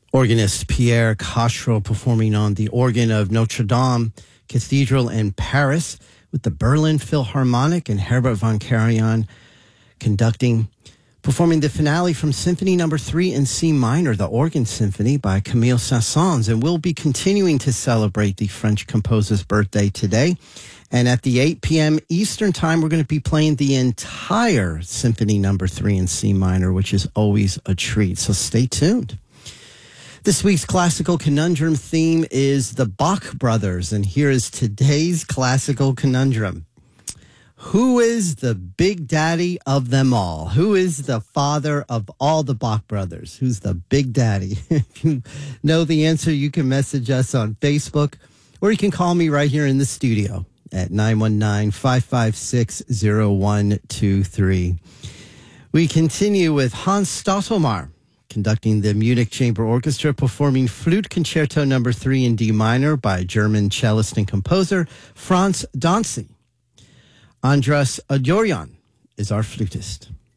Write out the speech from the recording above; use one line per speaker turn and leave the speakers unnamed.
Organist Pierre Castro performing on the organ of Notre Dame Cathedral in Paris with the Berlin Philharmonic, and Herbert von Karajan conducting, performing the finale from Symphony No. 3 in C minor, the Organ Symphony by Camille Saint-Saëns. And we'll be continuing to celebrate the French composer's birthday today. And at the 8 p.m. Eastern Time, we're going to be playing the entire Symphony No. 3 in C minor, which is always a treat. So stay tuned. This week's classical conundrum theme is the Bach brothers, and here is today's classical conundrum. Who is the big daddy of them all? Who is the father of all the Bach brothers? Who's the big daddy? If you know the answer, you can message us on Facebook, or you can call me right here in the studio at 919-556-0123. We continue with Hans Stottlemyr, conducting the Munich Chamber Orchestra, performing Flute Concerto No. 3 in D minor by German cellist and composer Franz Danzig. Andras Adorjan is our flutist.